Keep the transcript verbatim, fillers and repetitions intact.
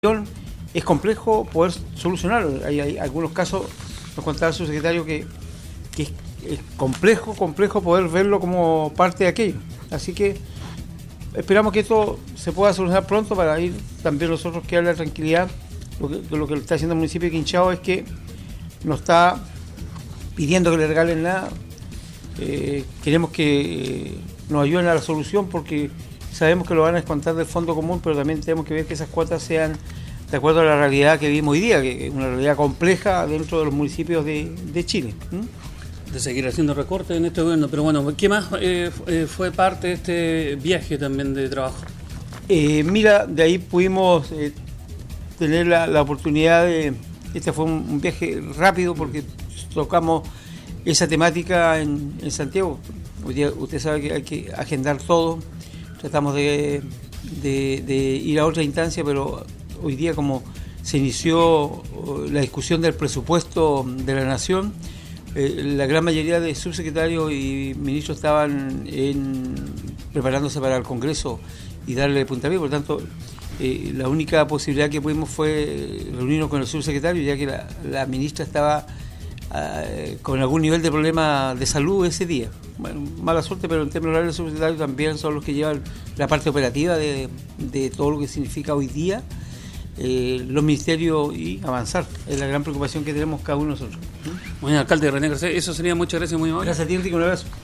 es complejo poder solucionarlo. Hay, hay algunos casos, nos contaba el subsecretario, que, que es, es complejo, complejo poder verlo como parte de aquello. Así que esperamos que esto se pueda solucionar pronto para ir también nosotros que la tranquilidad. Lo que, lo que está haciendo el municipio de Quinchao es que no está pidiendo que le regalen nada. Eh, queremos que eh, nos ayuden a la solución, porque sabemos que lo van a descontar del fondo común, pero también tenemos que ver que esas cuotas sean de acuerdo a la realidad que vivimos hoy día, que es una realidad compleja dentro de los municipios de, de Chile. ¿Mm? De seguir haciendo recortes en este gobierno, pero bueno, ¿qué más eh, fue parte de este viaje también de trabajo? Eh, mira, de ahí pudimos eh, tener la, la oportunidad de... Este fue un, un viaje rápido porque tocamos esa temática en, en Santiago. Hoy día usted sabe que hay que agendar todo. Tratamos de, de, de ir a otra instancia, pero hoy día, como se inició la discusión del presupuesto de la Nación, eh, la gran mayoría de subsecretarios y ministros estaban en, preparándose para el Congreso y darle puntapié. Por lo tanto, eh, la única posibilidad que pudimos fue reunirnos con el subsecretario, ya que la, la ministra estaba eh, con algún nivel de problema de salud ese día. Bueno, mala suerte, pero en términos reales, los subsecretarios también son los que llevan la parte operativa de, de todo lo que significa hoy día eh, los ministerios y avanzar. Es la gran preocupación que tenemos cada uno de nosotros. Bueno, alcalde René Garcés, eso sería. Muchas gracias, muy amable. Gracias a ti, Enrique, un abrazo.